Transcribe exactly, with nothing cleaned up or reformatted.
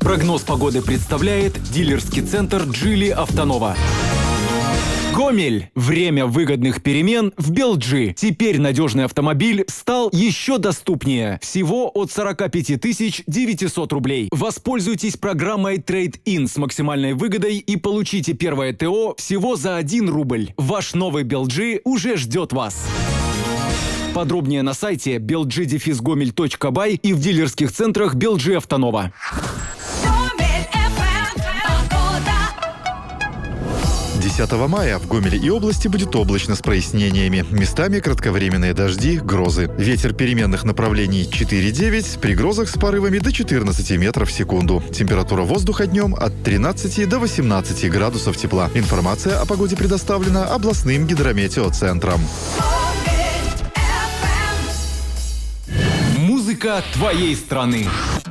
Прогноз погоды представляет дилерский центр Джили Автонова. Гомель. Время выгодных перемен в Белджи. Теперь надежный автомобиль стал еще доступнее. Всего от сорока пяти тысяч девятисот рублей. Воспользуйтесь программой Trade-in с максимальной выгодой и получите первое ТО всего за один рубль. Ваш новый Белджи уже ждет вас. Подробнее на сайте белджи дефис гомель точка бай и в дилерских центрах Белджи Автонова. десятого мая в Гомеле и области будет облачно с прояснениями. Местами кратковременные дожди, грозы. Ветер переменных направлений четыре-девять, при грозах с порывами до четырнадцати метров в секунду. Температура воздуха днем от тринадцати до восемнадцати градусов тепла. Информация о погоде предоставлена областным гидрометеоцентром. Музыка твоей страны.